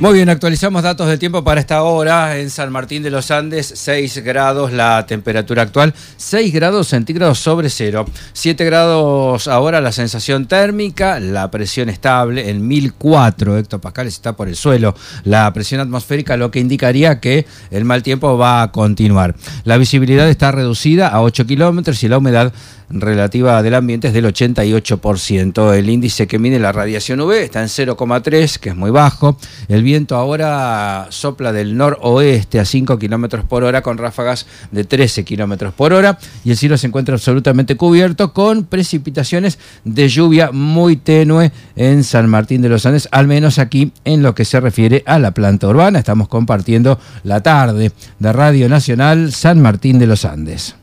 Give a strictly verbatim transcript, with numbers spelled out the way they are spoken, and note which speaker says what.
Speaker 1: Muy bien, actualizamos datos del tiempo para esta hora. En San Martín de los Andes, seis grados la temperatura actual, seis grados centígrados sobre cero, siete grados ahora la sensación térmica, la presión estable en mil cuatro hectopascales, está por el suelo la presión atmosférica, lo que indicaría que el mal tiempo va a continuar. La visibilidad está reducida a ocho kilómetros y la humedad relativa del ambiente es del ochenta y ocho por ciento. El índice que mide la radiación U V está en cero coma tres, que es muy bajo. El viento ahora sopla del noroeste a cinco kilómetros por hora con ráfagas de trece kilómetros por hora y el cielo se encuentra absolutamente cubierto con precipitaciones de lluvia muy tenue en San Martín de los Andes, al menos aquí en lo que se refiere a la planta urbana. Estamos compartiendo la tarde de Radio Nacional San Martín de los Andes.